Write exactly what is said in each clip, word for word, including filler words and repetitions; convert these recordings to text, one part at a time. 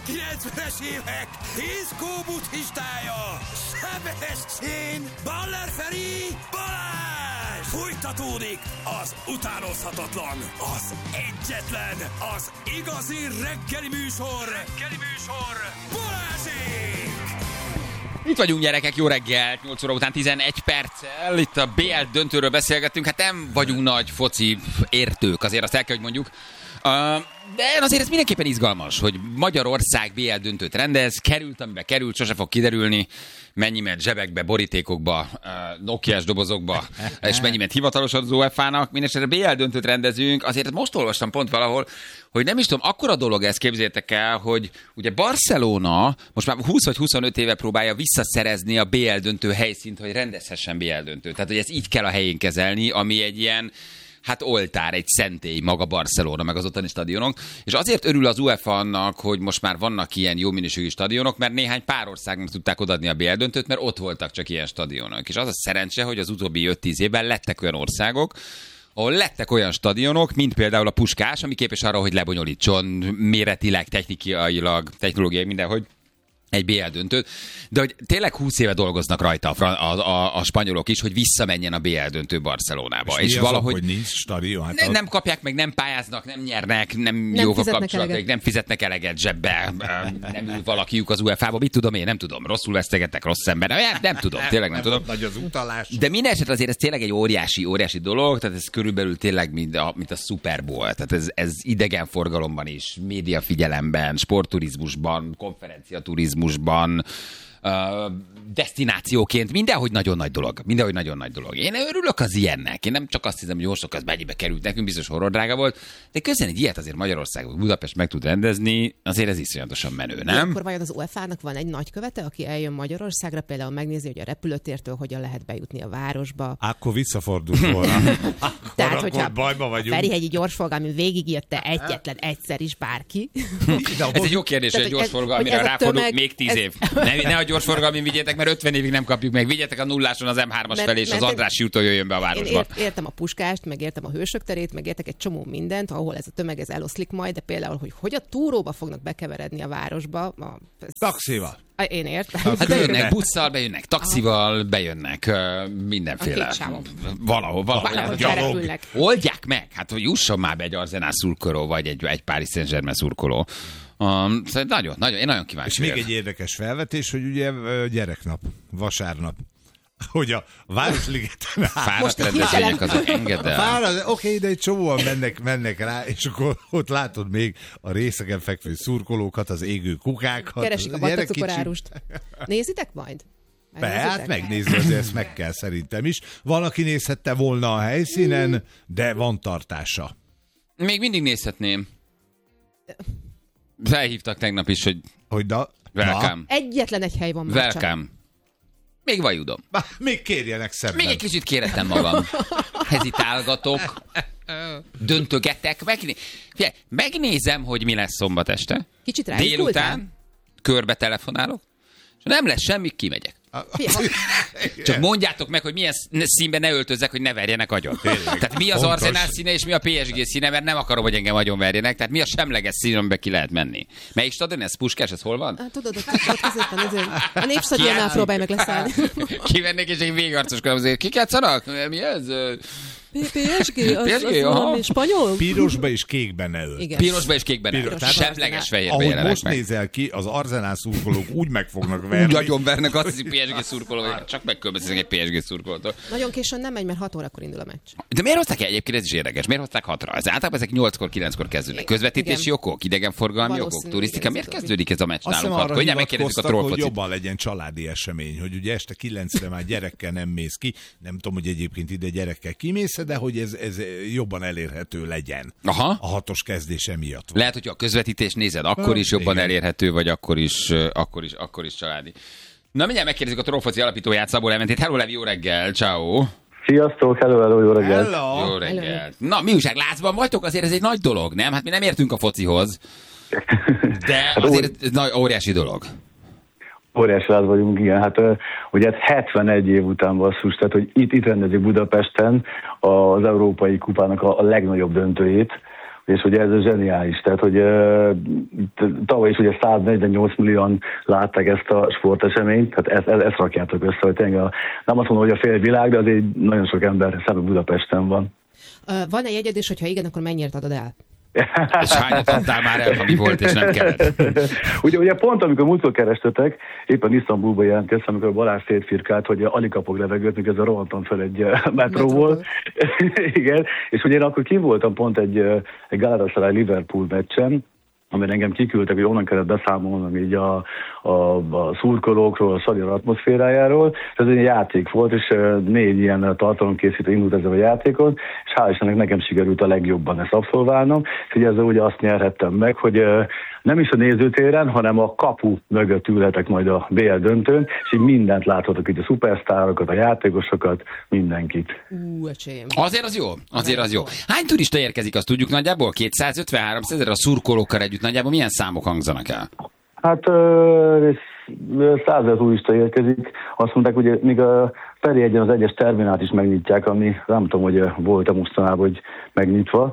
kilencvenes évek diszkó buddhistája, Sebestyén, Baller Feri, Balázs! Fújtatódik az utánozhatatlan, az egyetlen, az igazi reggeli műsor, reggeli műsor, Balázsék! Itt vagyunk, gyerekek, jó reggelt, nyolc óra után tizenegy perccel, itt a bé el döntőről beszélgettünk, hát nem vagyunk nagy foci értők, azért azt el kell, hogy mondjuk. Uh, de azért ez mindenképpen izgalmas, hogy Magyarország bé el döntőt rendez, került, amiben került, sose fog kiderülni, mennyi ment zsebekbe, borítékokba, uh, Nokiás dobozokba, és mennyi ment hivatalosan az u e fá-nak. Mindenesetre bé el döntőt rendezünk, azért most olvastam pont valahol, hogy nem is tudom, akkora dolog ez, képzeljétek el, hogy ugye Barcelona most már húsz vagy huszonöt éve próbálja visszaszerezni a bé el döntő helyszínt, hogy rendezhessen bé el döntőt. Tehát, hogy ezt így kell a helyén kezelni, ami egy ilyen hát oltár, egy szentély maga Barcelona, meg az ottani stadionok. És azért örül az u e fá annak, hogy most már vannak ilyen jó minőségű stadionok, mert néhány pár országnak tudták odaadni a bé el döntőt, mert ott voltak csak ilyen stadionok. És az a szerencse, hogy az utóbbi öt-tíz évben lettek olyan országok, ahol lettek olyan stadionok, mint például a Puskás, ami képes arra, hogy lebonyolítson méretileg, technikailag, technológiai mindenhogy egy bé el döntőt, de hogy tényleg húsz éve dolgoznak rajta a, a, a, a spanyolok is, hogy visszamenjen a bé el döntő Barcelonába. És, és valahogy az, hogy nincs stadion? Hát ne, nem kapják meg, nem pályáznak, nem nyernek, nem, nem jók a kapcsolatok, nem fizetnek eleget zsebbe, nem ül valakiük az u e fá-ba, mit tudom én, nem tudom, rosszul vesztegettek, rossz ember, nem, nem tudom, tényleg nem, nem tudom. Nagy az utalás. De minden esetre azért ez tényleg egy óriási, óriási dolog, tehát ez körülbelül tényleg mint a, mint a Super Bowl, tehát ez, ez idegenforgalomban is, médiafigyelemben, sportturizmusban, konferenciaturizmusban, Uh, desztinációként mindenhogy nagyon nagy dolog. Mindenhogy nagyon nagy dolog. Én örülök az ilyennek. Én nem csak azt hiszem, hogy jó sok az mennyibe került nekünk, biztos horror drága volt, de közben egy ilyet azért Magyarországon, Budapest meg tud rendezni, azért ez iszonyatosan menő, nem? Akkor vajon az u e fá-nak van egy nagykövete, aki eljön Magyarországra, például megnézi, hogy a repülőtértől hogyan lehet bejutni a városba. Akkor visszafordult volna. akkor, Tehát, akkor hogyha bajba vagyunk. a Ferihegyi gyorsforgalmi végigírte egyetlen egyszer is bárki. Ez egy jó kérdés, hogy a gyorsforgalmira ráfordul még tíz év. Ne, ne a gyorsforgalmin vigyétek, mert ötven évig nem kapjuk meg. Vigyetek a nulláson az em hármas felé, és az Andrássy úton jöjjön be a városba. Én értem a Puskást, meg értem a Hősök terét, meg értek egy csomó mindent, ahol ez a tömeg ez eloszlik majd, de például, hogy hogy a túróba fognak bekeveredni a városba. A... Taxival. Én értem. Hát bejönnek busszal, bejönnek taxival, bejönnek uh, mindenféle. Valahol, valahol. valahol Oldják meg. Hát, hogy jusson már be egy Arsenal szurkoló, vagy egy, egy Paris Saint-Germain szurkoló. Um, szóval nagyon, nagyon, én nagyon kíváncsi. És még egy érdekes felvetés, hogy ugye gyereknap, vasárnap, hogy a Városligeten fáradt rendezvények azok engedd el. Oké, okay, de egy csomóan mennek, mennek rá, és akkor ott látod még a részegen fekvő szurkolókat, az égő kukákat. Keresik a batacukorárust. Nézitek majd? Be, hát megnézni, azért ezt meg kell szerintem is. Van, aki nézhette volna a helyszínen, de van tartása. Még mindig nézhetném. Felhívtak tegnap is, hogy hogy da, welcome. Egyetlen egy hely van már welcome. Csak. Még vajudom. Még kérjenek szemben. Még egy kicsit kérettem magam. Hezitálgatok, döntögetek. Megné... Figyelj, megnézem, hogy mi lesz szombat este. Kicsit délután körbe telefonálok, és nem lesz semmi, kimegyek. Csak mondjátok meg, hogy milyen színben ne öltözzek, hogy ne verjenek agyon. Tehát mi az Arsenal színe, és mi a pé es gé színe, mert nem akarom, hogy engem agyon verjenek. Tehát mi a semleges szín, amiben ki lehet menni. Melyik stadion ez? Puskás, ez hol van? Hát, tudod, ott, ott középen, a Népstadionnál próbálj meg leszállni. Kivennék, és egy végarcoskodom azért. Kik játszanak? Mi ez? pé es gé, az, az valami spanyol? Pirosba és kékben ne ölt. Igen. Pirosba és kékben ne ölt. Semleges fehérbe jelenek meg. Ahogy most nézel ki, az Arsenal szurkolók úgy meg fognak verni. Úgy agyon vernek, azt hiszi pé es gé szurkoló, csak megkülönböztetek egy pé es gé szurkolótól. Nagyon későn nem megy, mert hat órakor indul a meccs. De miért hozták egyébként, ez is érdekes, miért hozták hatra? Ez általában ezek nyolckor, kilenckor kezdődnek. Közvetítési igen. okok, idegenforgalmi okok, turisztika. Miért kezdődik ez a meccs nálunk hatkor? Ugye megkérdezzük a trollfocit. Hogy jobban legyen családi esemény, hogy ugye este kilencre már gyerekkel nem mész ki. Nem tudom, hogy egyébként ide gyerekkel kimész, de hogy ez, ez jobban elérhető legyen. Aha. A hatos kezdése miatt. Lehet, hogy a közvetítés nézed, akkor is jobban igen. elérhető, vagy akkor is, akkor is, akkor is családi. Na, mindjárt megkérdezzük a trollfoci alapítóját, Szabó Leventét. Hello, Levi, jó reggel, ciao. Sziasztok, hello, hello, jó reggel. Hello. Jó reggel. Na, mi újság, lázban vagytok? Azért ez egy nagy dolog, nem? Hát mi nem értünk a focihoz. De azért ez nagy, óriási dolog. Óriási láz vagyunk, igen. Hát ugye hetvenegy év után basszus, tehát hogy itt, itt rendezik Budapesten az Európai Kupának a, a legnagyobb döntőjét. és ugye ez zseniális, tehát hogy tavaly is ugye száznegyvennyolc millióan látták ezt a sporteseményt, tehát ezt, ezt, ezt rakjátok össze, hogy tényleg a, nem azt mondom, hogy a fél világ, de azért nagyon sok ember szemben Budapesten van. Van-e jegyed, és hogyha igen, akkor mennyire adod el? És hányat adtál már el, ami volt, és nem kellett? ugye, ugye pont, amikor múltkor kerestetek, éppen Isztambulba jelentkeztem, amikor Balázs szétfirkált, hogy alig kapok levegőt, mikor ezzel rohantam fel egy metróból. Igen, és ugye én akkor kim voltam pont egy, egy Galatasaray Liverpool meccsen, amire engem kiküldtek, hogy onnan kellett beszámolnom így a, a, a szurkolókról, a stadion atmoszférájáról. Ez egy játék volt, és négy ilyen tartalomkészítő indult ezzel a játékon, és hál' Istennek nekem sikerült a legjobban ezt abszolválnom, és ugye ezzel ugye azt nyerhettem meg, hogy nem is a nézőtéren, hanem a kapu mögött ülhetek majd a bé el döntőn, és így mindent láthatok, itt a szupersztárokat, a játékosokat, mindenkit. Ú, öcsém. Azért az jó, azért az jó. Hány turista érkezik, azt tudjuk nagyjából? kétszázötven-háromszáz ezer a szurkolókkal együtt nagyjából milyen számok hangzanak el? Hát százezer turista érkezik. Azt mondták, hogy még a Feri egyen az egyes terminát is megnyitják, ami nem tudom, hogy volt-e mostanában, hogy megnyitva.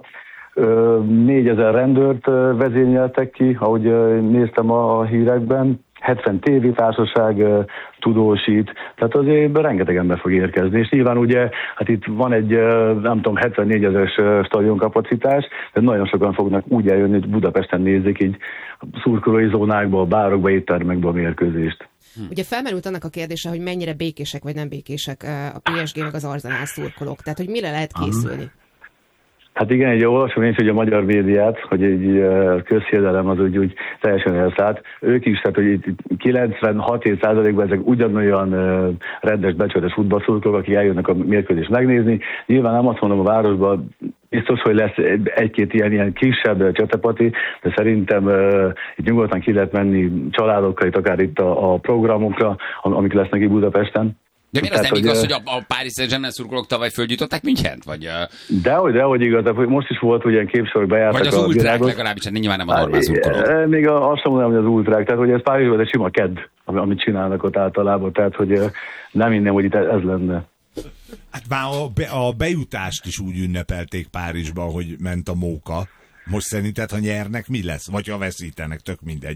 négyezer rendőrt vezényeltek ki, ahogy néztem a hírekben, hetven tévétársaság tudósít, tehát azért rengeteg ember fog érkezni, és nyilván ugye, hát itt van egy, nem tudom, hetvennégyezres stadionkapacitás, de nagyon sokan fognak úgy eljönni, hogy Budapesten nézik így szurkolói zónákba, bárokba, éttermekbe a mérkőzést. Hm. Ugye felmerült annak a kérdése, hogy mennyire békések vagy nem békések a pé es gé meg az Arsenal szurkolók, tehát hogy mire lehet készülni? Hát igen, egy olvasom én is, hogy a magyar médiát, hogy egy közhiedelem az úgy, úgy teljesen elszállt. Ők is, tehát hogy itt kilencvenhat százalékban ezek ugyanolyan rendes, becsületes futballszurkolók, akik eljönnek a mérkőzést megnézni. Nyilván nem azt mondom a városban, biztos, hogy lesz egy-két ilyen, ilyen kisebb csatapati, de szerintem uh, itt nyugodtan ki lehet menni családokkal, itt akár itt a, a programokra, amik lesznek itt Budapesten. De miért az nem igaz, hogy a, a Paris Saint-Germain szurkolók tavaly fölgyújtották Münchent? Vagy, uh... Dehogy, dehogy igaz, de most is volt, hogy ilyen képsorok bejártak. Vagy az a ultrák világot. legalábbis, hát nyilván nem a normál szurkolók. Még azt sem mondanám, hogy az ultrák, tehát hogy ez Párizsban egy sima kedd, amit csinálnak ott általában, tehát hogy nem innen, hogy itt ez lenne. Hát már a, be, a bejutást is úgy ünnepelték Párizsba, hogy ment a móka. Most szerinted, ha nyernek, mi lesz? Vagy ha veszítenek, tök mindegy.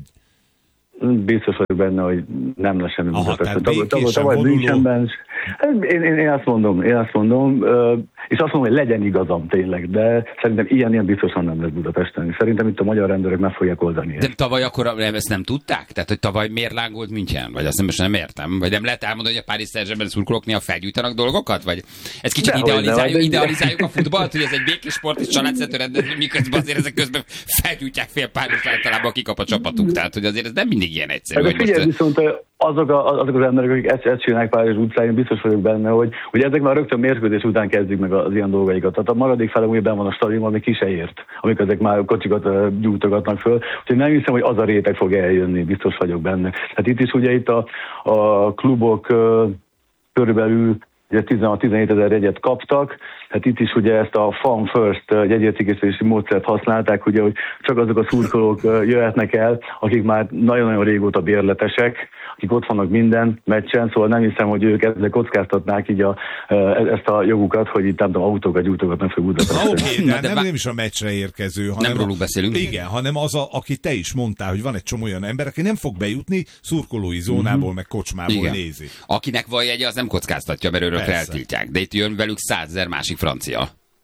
Biztos vagyok benne, hogy nem lesz semmi Budapesten. Tavaly Münchenben. Én, én, én azt mondom, én azt mondom, és azt mondom, hogy legyen igazam tényleg, de szerintem ilyen, ilyen biztosan nem lesz Budapesten. Szerintem itt a magyar rendőrök meg fogják oldani. De tavaly akkor ezt nem tudták? Tehát, hogy tavaly miért lángolt München? Vagy azt nem, most nem értem? Vagy nem lehet elmondani, hogy a Paris Saint-Germain szurkolóknél felgyújtanak dolgokat? Vagy ez kicsit de idealizáljuk, de idealizáljuk a futballt, hogy ez egy békés sport és családszerű rendezvény, miközben azért ezek közben felgyújtják fél Párizs általában, akik kap a csapatuk. Tehát, hogy azért ez nem mindig ilyen egyszerű. De figyelj, most... viszont azok, a, azok az emberek, akik ezt, ezt csinálják Párizs utcáin, biztos vagyok benne, hogy, hogy ezek már rögtön mérkőzés után kezdik meg az ilyen dolgaikat. Tehát a maradék fele úgy benn van a stadionban, ami ki se ért, amikor ezek már kocsikat gyújtogatnak föl. Úgyhogy nem hiszem, hogy az a réteg fog eljönni, biztos vagyok benne. Hát itt is ugye itt a, a klubok uh, körülbelül ugye tizenhat-tizenhét ezer jegyet kaptak, hát itt is ugye ezt a Fan First jegyértékesítési módszert használták, ugye, hogy csak azok a szurkolók jöhetnek el, akik már nagyon-nagyon régóta bérletesek, akik ott vannak minden meccsen, szóval nem hiszem, hogy ők ezzel kockáztatnák így a, ezt a jogukat, hogy itt nem tudom, autókat gyújtogatnak fel Budapesten. Oké, okay, de, de nem, nem is a meccsre érkező, hanem nem róluk beszélünk. Igen, hanem az, a, aki te is mondtál, hogy van egy csomó olyan ember, aki nem fog bejutni szurkolói zónából, mm-hmm. meg kocsmából igen. nézi. Akinek van jegye, az nem kockáztatja, mert örökre eltiltják. De itt jön velük százezer másik francia.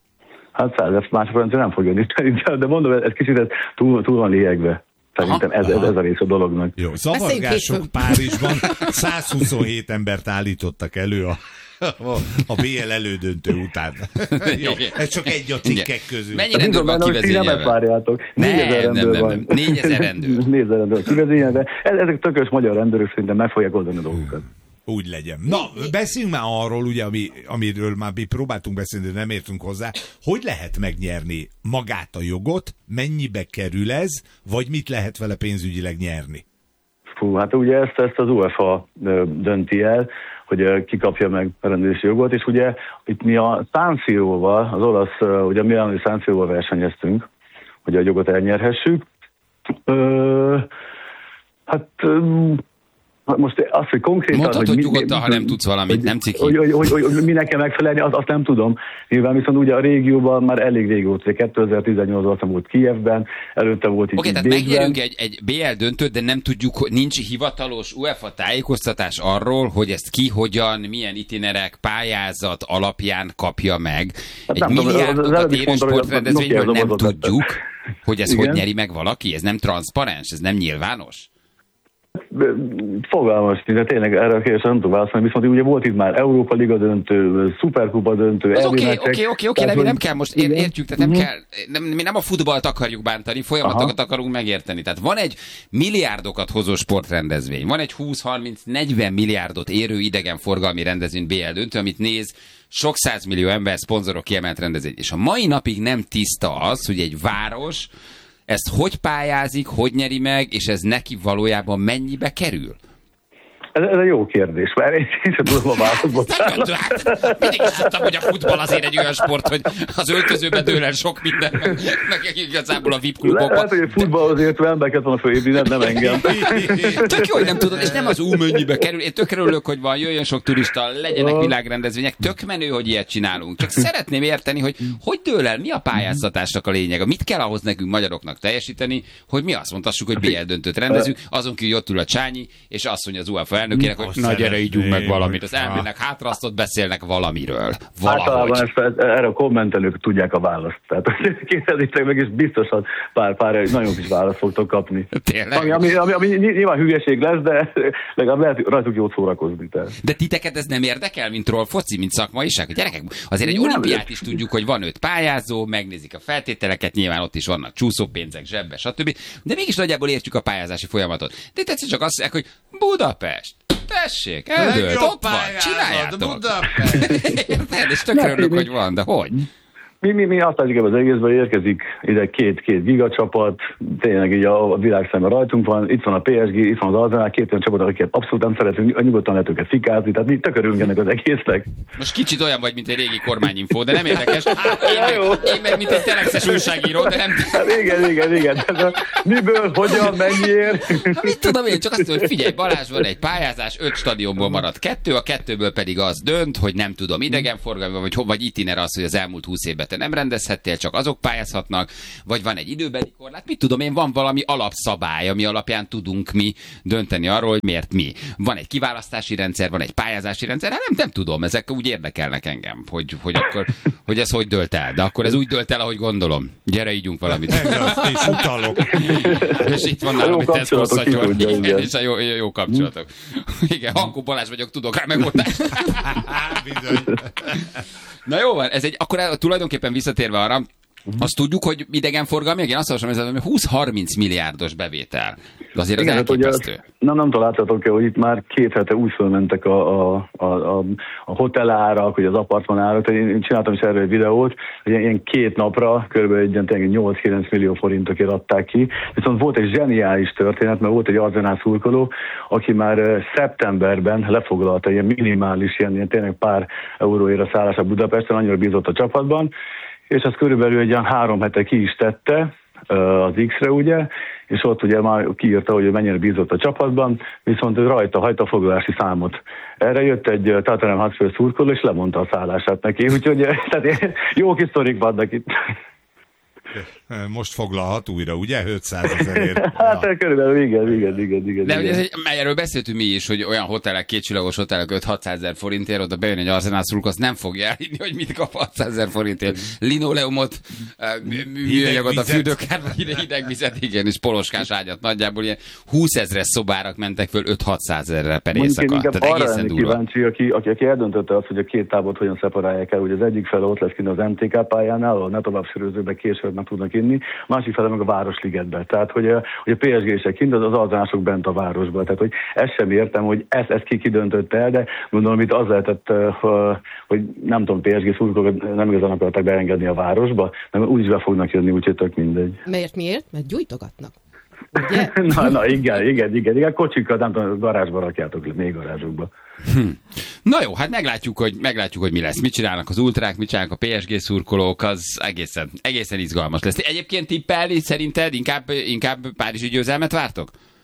Hát százezer másik francia nem fog jönni, de mondom, ez kicsit ez túl, túl van liegve. Szerintem ez, ez, ez a rész a dolognak. Jó, zavargások Párizsban százhuszonhét embert állítottak elő a, a, a bé el elődöntő után. Jó, ez csak egy a cikkek közül. Mennyi rendőr van kivezényelve? Nem, nem, nem, nem. négyezer rendőr. négyezer rendőr kivezényelve. Ezek tökös magyar rendőrök szerintem meg fogják oldani a dolgokat. Úgy legyen. Na, beszéljünk már arról, ugye, ami, amiről már mi próbáltunk beszélni, de nem értünk hozzá. Hogy lehet megnyerni magát a jogot, mennyibe kerül ez, vagy mit lehet vele pénzügyileg nyerni? Fú, hát ugye ezt, ezt az u ef á dönti el, hogy ki kapja meg a rendezési jogot, és ugye itt mi a San Siróval, az olasz, ugye mi a San Siróval versenyeztünk, hogy a jogot elnyerhessük. Ö, hát... most az, hogy konkrétan... Mondhatod hogy nyugodtan, mi, ha nem tudsz valamit, hogy, nem ciki. Hogy, hogy, hogy, hogy, hogy minek kell megfelelni, azt, azt nem tudom. Nyilván viszont ugye a régióban már elég régóta, kétezer-tizennyolcban volt Kijevben, előtte volt itt Oké, okay, tehát megnyerünk egy, egy bé el döntőt, de nem tudjuk, hogy nincs hivatalos UEFA tájékoztatás arról, hogy ezt ki, hogyan, milyen itinerek, pályázat alapján kapja meg. Hát Egy nem tudom, milliárdokat érő sportrendezvényről nem tudjuk, hogy ez igen. hogy nyeri meg valaki. Ez nem transzparens, ez nem nyilvános. Fogalmas, de tényleg erre a kérdésre nem tudom válaszolni, viszont ugye volt itt már Európa Liga döntő, Szuperkupa döntő, az oké, oké, oké, oké, de mi nem kell most, ér, értjük, tehát nem uh-huh. kell, nem, mi nem a futballt akarjuk bántani, folyamatokat Aha. akarunk megérteni. Tehát van egy milliárdokat hozó sportrendezvény, van egy húsz-harminc-negyven milliárdot érő idegenforgalmi rendezvény bé el döntő, amit néz sok százmillió ember, szponzorok, kiemelt rendezvény. És a mai napig nem tiszta az, hogy egy város ezt hogy pályázik, hogy nyeri meg, és ez neki valójában mennyibe kerül? Ez, ez egy jó kérdés, mert én sem tudom a választ. Mindig is tudtam, hogy a futball azért egy olyan sport, hogy az öltözőben dől el sok minden, meg, meg igazából a vé i pé klubokban. Lehet, hogy a futball azért embereket van a főébri, nem engem. Tök jó, hogy nem tudod, és nem az ú mennyibe kerül. Én tök örülök, hogy van, jöjjön sok turista, legyenek világrendezvények. Tök menő, hogy ilyet csinálunk. Csak szeretném érteni, hogy hogy dől el, mi a pályáztatásnak a lényege. Mit kell ahhoz nekünk magyaroknak teljesíteni, hogy mi azt mondhassuk, hogy bé el döntőt rendezünk, azon kívül ott ül a Csányi, és azt mondja az UEFA elnökének, hogy na gyere, ígyunk meg valamit. Az elmennek hátrasztott, beszélnek valamiről. Valahogy. Általában ezt, erre a kommentelők tudják a választ. Tehát kérdezzétek meg, és biztosan pár, pár nagyon kis választ fogtok kapni. Tényleg? Ami, ami, ami, ami nyilván hülyeség lesz, de legalább lehet rajtuk jót szórakozni. Tehát. De titeket ez nem érdekel, mint troll foci, mint szakmaiság? Gyerekek, azért egy olimpiát is tudjuk, hogy van öt pályázó, megnézik a feltételeket, nyilván ott is vannak csúszópénzek, zsebbe, stb. De mégis nagyjából értjük a pályázási folyamatot. De tetszett csak azt mondják, hogy Budapest. Tessék, eldőlt, ott van, csináljátok. Érted? És tökre örülök, hogy van, de hogy? Mi, mi, mi azt látjuk az egészben, érkezik ide két-két gigacsapat, tényleg így a világ szemben rajtunk van, itt van a pé es gé, itt van az Arsenal, két olyan csapat, akiket abszolút nem szeretünk, nyugodtan lehet őket fikázni, tehát mi tökörülünk ennek az egésznek. Most kicsit olyan vagy, mint egy régi kormányinfó, de nem érdekes. Én meg, én meg mint egy telexes újságíró, de nem... Hát igen, igen, igen. Miből, hogyan, mennyiért? Hát mit tudom én, csak azt tudom, hogy figyelj, Balázs, van egy pályázás, öt stadionból maradt kettő, a kettőből pedig az dönt, hogy nem tudom, idegenforgalmi, vagy, vagy itiner az, hogy az elmúlt húsz évben te nem rendezhettél, csak azok pályázhatnak, vagy van egy időbeli korlát, mit tudom én, van valami alapszabály, ami alapján tudunk mi dönteni arról, hogy miért mi. Van egy kiválasztási rendszer, van egy pályázási rendszer, hát nem, nem tudom, ezek úgy érdekelnek engem, hogy, hogy akkor, hogy ez hogy dölt el, de akkor ez úgy dölt el, ahogy gondolom. Gyere, ígyunk valamit. És utalok. És itt van nálam, hogy Tesco szatyor. Igen, és a jó, jó, jó kapcsolatok. Igen, Hankó Balázs vagyok, tudok rá megoldást. Bizony. Na jó van, ez egy, akkor tulajdonképpen visszatérve arra, azt tudjuk, hogy idegenforgalmi, én azt mondom, hogy húsz-harminc milliárdos bevétel. De azért az elképesztő. Nem, nem találtatok el, hogy itt már két hete úgy fölmentek a, a, a, a, a hotelárak, vagy az apartmanárak. Én csináltam is erről egy videót, hogy ilyen két napra kb. Egy nyolc-kilenc millió forintokért adták ki. Viszont volt egy zseniális történet, mert volt egy Arsenal szurkoló, aki már szeptemberben lefoglalta ilyen minimális, ilyen, ilyen tényleg pár euróért a szállásra Budapesten, annyira bízott a csapatban, és azt körülbelül egy olyan három hete ki is tette az X-re, ugye, és ott ugye már kiírta, hogy mennyire bízott a csapatban, viszont rajta hagyta a foglalási számot. Erre jött egy Tottenham Hotspur szurkoló, és lemondta a szállását neki, úgyhogy tehát jó kis sztorik vannak itt. Most foglalhat újra, ugye? ötszázezerért. Hát ja. Körülbelül igen, igen, igen, igen. De igen. Egy, erről beszéltünk mi is, hogy olyan hotelek, kétcsillagos hotelek öt-hatszázezer forintért, oda bejön egy Arsenal szurkoló, azt nem fogja elhinni, hogy mit kap hatszázezer forintért. Linoleumot, műanyagot a fürdőkárba, hideg vizet, igen, és poloskás ágyat nagyjából ilyen húszezres szobárak mentek föl öt-hatszázezerre per éjszaka. Tehát egészen durva. Kíváncsi, aki, aki, aki eldöntötte azt, hogy a két tábort hogyan szeparálják el, hogy az egyik fele ott lesz kint az em té ká pályánál, ahol ne tovább sörözőbe később meg tudnak inni, másik fele meg a Városligetbe. Tehát, hogy a, hogy a pé es gé-sek kint, az Arzenálosok bent a városba. Tehát, hogy ezt sem értem, hogy ezt, ezt ki kidöntötte el, de gondolom itt az lehetett, hogy nem tudom, pé es gé szurkolók nem igazán akarták beengedni a városba, mert úgyis be fognak jönni, úgyhogy tök mindegy. Miért, miért? Mert gyújtogatnak. Ugye? na, na, igen, igen, igen, igen, kocsikat, nem tudom, garázsba rakjátok le, még garázsokba. Hm. Na jó, hát meglátjuk, hogy, meglátjuk, hogy mi lesz. Mit csinálnak az ultrák, mit csinálnak a pé es gé szurkolók, az egészen, egészen izgalmas lesz. Egyébként tippelni szerinted inkább, inkább párizsi győzelmet vártok?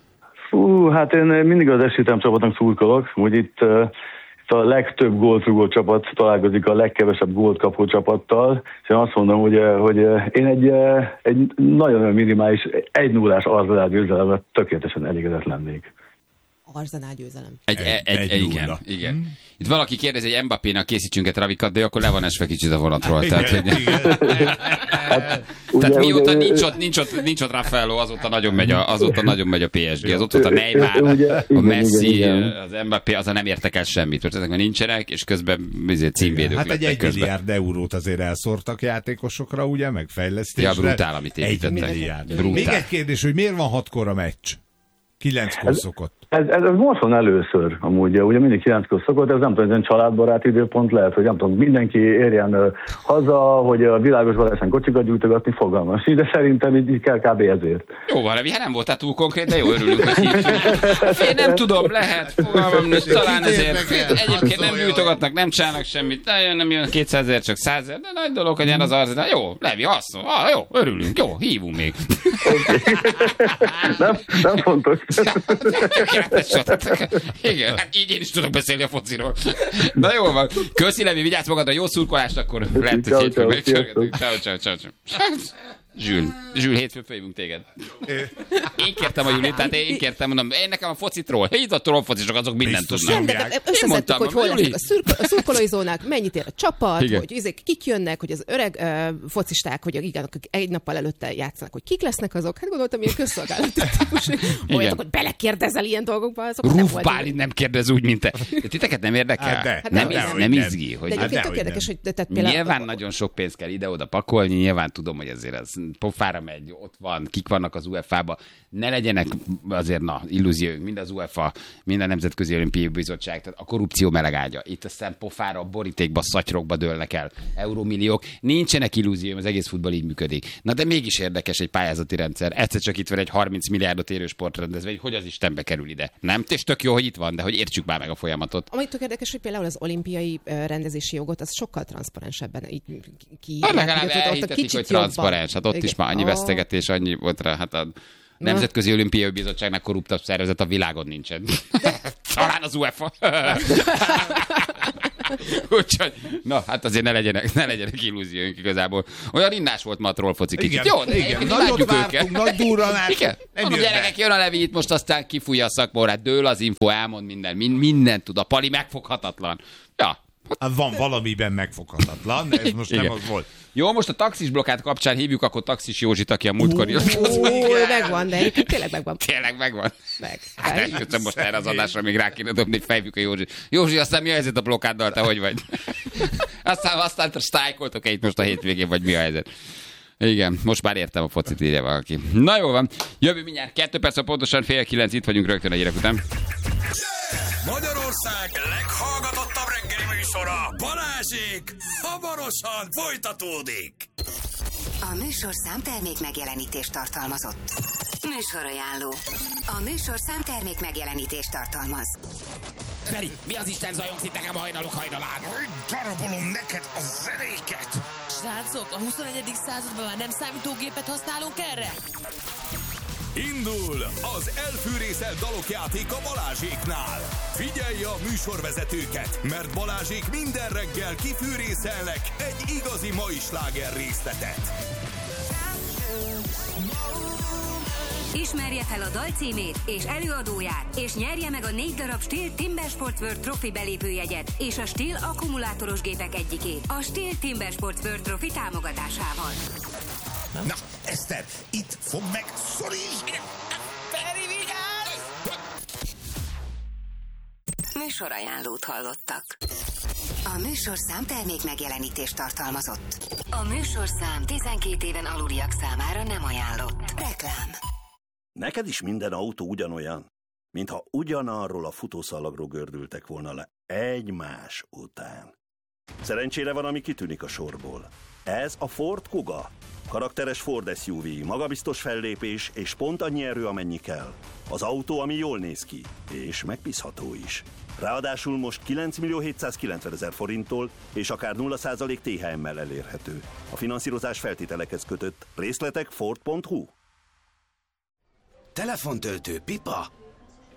Fú, hát én mindig az esélytelen csapatnak szurkolok, hogy itt, uh, itt a legtöbb gólt rúgó csapat találkozik a legkevesebb gólt kapó csapattal, és én azt mondom, hogy, uh, hogy uh, én egy, uh, egy nagyon minimális, egy nullás Arsenal győzelemre tökéletesen elégedett lennék. Arsenal győzelem. Egy, egy, egy, egy igen, igen. Hmm. Itt valaki kérdezi, hogy Mbappénak készítsünk egy travikat, de akkor le van esve kicsit a vonatról. Igen, tehát, igen. Hát, tehát ugye, mióta ugye, nincs ott, nincs ott, nincs ott Raffaello, azóta nagyon megy a, azóta nagyon megy a pé es gé, azóta a Neymar, ugye, a igen, Messi, igen, igen. az Mbappé, azon nem értek el semmit, mert ezek már nincsenek, és közben címvédők Hát egy lettek egy közben. milliárd eurót azért elszórtak játékosokra, ugye, meg fejlesztésre. Ja, brutál, amit Egy építettek. milliárd. Brutál. Még egy kérdés, hogy miért van hatkor a meccs? Kilenckor szokott. Ez, ez, ez most van először, amúgy, ugye mindig kilenckor szokott, ez nem tudom, ez egy családbarát időpont lehet, hogy nem tudom, mindenki érjen uh, haza, hogy a világosban lehessen kocsikat gyújtogatni, fogalmas. De szerintem így, így kell kb. Ezért. Jó, valami, hát nem voltál túl konkrét, de jó, örülünk, hogy hívtunk. Én nem tudom, lehet, fogalmam nincs, talán ezért. Egyébként nem gyújtogatnak, nem csinálnak semmit, de nem jön kétszázezer, csak százezer, de nagy dolog, hogy ilyen az arz, jó, Levi, haszon, ah, jó, örülünk, jó, hívunk még. nem, nem fontos. Igen, hát így én is tudok beszélni a fociról. Na jó van. Köszi, Levi, vigyázz magadra, jó szurkolást, akkor lehet, hogy hétfőn megcsörgetünk. Ciao, ciao, ciao. Zsül, Zsül, hétfőn fölhívunk téged. Én kértem a Julit, tehát én kértem, mondom, én nekem a focitról, itt a trollfocisok, azok mindent tudnak. Nem, de összeszedtük, hogy hol lesznek a, szurko, a szurkolói zónák, mennyit ér a csapat, igen. Hogy izék, kik jönnek, hogy az öreg uh, focisták, hogy igen, akik egy nappal előtte játszanak, hogy kik lesznek azok. Hát gondoltam, ilyen közszolgálati típus, olyatok, hogy belekérdezel ilyen dolgokba. Rúf Bálint nem kérdez úgy, mint te. De titeket nem érdekel? Hát de, hát nem, nem, nem izgi. Hogy de egyébként tök érdekes, hogy tehát például... Nyilván nagyon sok pénz kell ide-oda pakolni, nyilván tudom, hogy ezért ez pofára megy, ott van, kik vannak az u ef á-ba. Ne legyenek azért, na, illúzióink, mind az u ef á, mind a Nemzetközi Olimpiai Bizottság, tehát a korrupció melegágya. Itt aztán pofára, borítékba, szatyrokba dőlnek el eurómilliók. Nincsenek illúzióim, az egész futball így működik. Na de mégis érdekes egy pályázati rendszer. Egyszer csak itt van egy harminc milliárdot érő sportrendezvény, hogy az Istenbe kerül ide. Nem? És tök jó, hogy itt van, de hogy értsük már meg a folyamatot. Amit tök érdekes, hogy például az olimpiai rendezési jogot az sokkal transzparensebben így ki. Hát legalább elhitetik, hogy transzparens. Hát ott igen. Is már annyi vesztegetés, annyi volt rá. Hát a Nemzetközi Olimpiai Bizottságnak korruptabb szervezet a világon nincsen. Talán az u ef á. Úgyhogy, na, hát azért ne legyenek, ne legyenek illúzióink igazából. Olyan innás volt ma a trollfoci kicsit. Igen, jó, igen, nagyot vártunk, nagy durranás. Igen. Mondom, gyerekek, jön a Levi itt, most aztán kifújja a szakmórát, dől az info, elmond minden, mindent tud. A Pali megfoghatatlan. Ja. Hát van valamiben megfoghatatlan, de ez most igen. Nem az volt. Jó, most a taxis blokkát kapcsán hívjuk, akkor taxis Józsit, aki a múltkor jött. Ó, megvan, de tényleg megvan. Tényleg megvan. Meg. Hát köszönöm most erre az adásra, még rá kéne dobni, hogy fejvük a Józsi. Józsi, aztán mi a helyzet a blokkáddal, te hogy vagy? aztán aztán sztrájkoltok-e itt most a hétvégén, vagy mi a helyzet? Igen, most már értem a focit, írja valaki. Na jó van, jövő mindjárt kettő perc, pontosan fél kilenc, itt vagyunk rögtön a hírek után. Magyarország leghallgatottabb reggeli műsora, Balázsék, hamarosan folytatódik. A műsorszám termék megjelenítést tartalmazott. Műsorajánló. A műsorszám termék megjelenítést tartalmaz. Feri, mi az Isten zajongsz itt nekem a hajnalok hajnalán? Darabolom neked a zenéket! Srácok, a huszonegyedik században már nem számítógépet használunk erre? Indul az elfűrészelt dalok játéka Balázséknál. Figyelj a műsorvezetőket, mert Balázsék minden reggel kifűrészelnek egy igazi mai sláger részletet. Ismerje fel a dal címét és előadóját, és nyerje meg a négy darab Stihl Timber Sport World Trophy belépőjegyet és a Stihl akkumulátoros gépek egyikét a Stihl Timber Sport World Trophy támogatásával. Na, Eszter, itt fog meg, szoríts! Feri, vigyázz! Műsorajánlót hallottak. A műsorszám termék megjelenítést tartalmazott. A műsorszám tizenkét éven aluliak számára nem ajánlott. Reklám. Neked is minden autó ugyanolyan, mintha ugyanarról a futószalagról gördültek volna le egymás után. Szerencsére van, ami kitűnik a sorból. Ez a Ford Kuga. Karakteres Ford es u vé, magabiztos fellépés és pont annyi erő, amennyi kell. Az autó, ami jól néz ki, és megbízható is. Ráadásul most kilenc millió hétszázkilencvenezer forinttól és akár nulla százalék té há emmel elérhető. A finanszírozás feltételekhez kötött. Részletek ford pont hu. Telefontöltő pipa?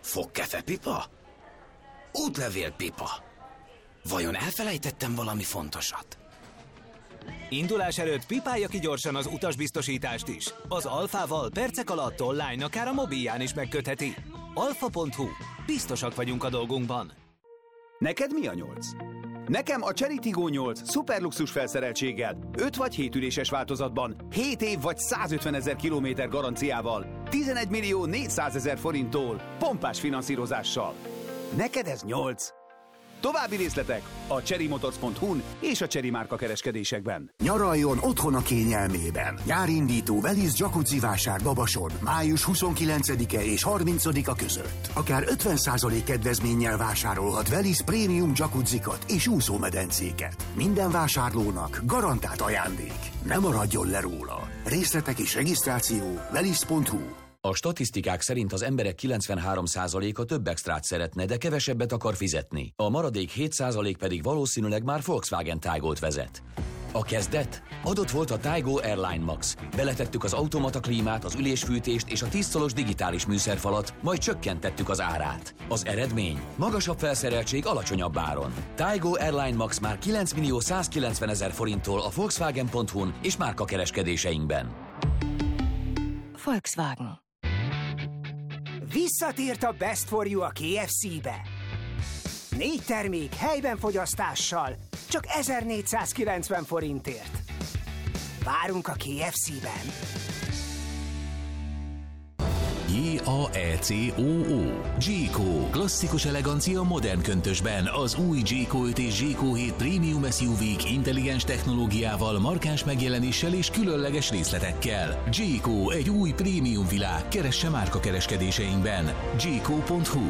Fogkefe-pipa? Útlevél-pipa? Vajon elfelejtettem valami fontosat? Indulás előtt pipálja ki gyorsan az utasbiztosítást is. Az Alfával percek alatt online, akár a mobilján is megkötheti. alfa pont hu. Biztosak vagyunk a dolgunkban. Neked mi a nyolc? Nekem a Chery Tiggo nyolc szuperluxus felszereltséggel, öt vagy hét üléses változatban, hét év vagy százötvenezer kilométer garanciával, tizenegy millió négyszázezer forinttól, pompás finanszírozással. Neked ez nyolc. További részletek a chery motors pont hu-n és a Chery márka kereskedésekben. Nyaraljon otthon a kényelmében. Nyárindító Velis Jacuzzi vásár Babason május huszonkilencedike és harmincadika között. Akár ötven százalék kedvezménnyel vásárolhat Velis prémium jacuzzikat és úszómedencéket. Minden vásárlónak garantált ajándék. Ne maradjon le róla. Részletek és regisztráció velis pont hu. A statisztikák szerint az emberek kilencvenhárom százaléka több extrát szeretne, de kevesebbet akar fizetni. A maradék hét százalék pedig valószínűleg már Volkswagen Taigo-t vezet. A kezdet? Adott volt a Taigo Airline Max. Beletettük az automata klímát, az ülésfűtést és a tíz szolos digitális műszerfalat, majd csökkentettük az árát. Az eredmény? Magasabb felszereltség alacsonyabb áron. Taigo Airline Max már kilenc millió százkilencvenezer forinttól a Volkswagen pont hu-n és márka kereskedéseinkben. Volkswagen. Visszatért a Best for You a ké ef cé-be. Négy termék helyben fogyasztással, csak ezernégyszázkilencven forintért. Várunk a ké ef cé-ben. J A E C O O. Jayco. Klasszikus elegancia modern köntösben. Az új Jayco öt és Jayco hét Premium es u vé-k intelligens technológiával, markáns megjelenéssel és különleges részletekkel. Jayco, egy új prémium világ. Keresse márka kereskedéseinkben. Jayco pont hu.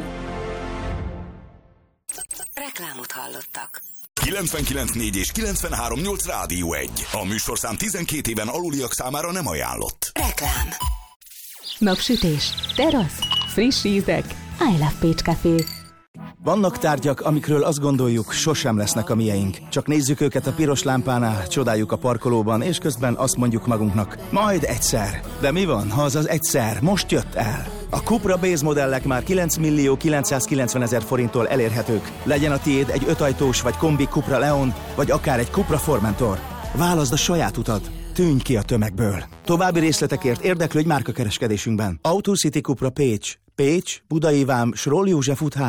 Reklámot hallottak. kilencvenkilenc négy és kilencvenhárom nyolc Rádió egy. A műsorszám tizenkét éven aluliak számára nem ajánlott. Reklám. Napsütés, terasz, friss ízek, I Love Pécs Café. Vannak tárgyak, amikről azt gondoljuk, sosem lesznek a mieink. Csak nézzük őket a piros lámpánál, csodáljuk a parkolóban, és közben azt mondjuk magunknak, majd egyszer. De mi van, ha az az egyszer most jött el? A Cupra Base modellek már kilenc millió kilencszázkilencvenezer forinttól elérhetők. Legyen a tiéd egy ötajtós vagy kombi Cupra Leon, vagy akár egy Cupra Formentor. Válaszd a saját utad. Tűnj ki a tömegből. További részletekért érdeklődj márkakereskedésünkben. Auto City Cupra Pécs. Pécs, Budai Vám, Sról József út három.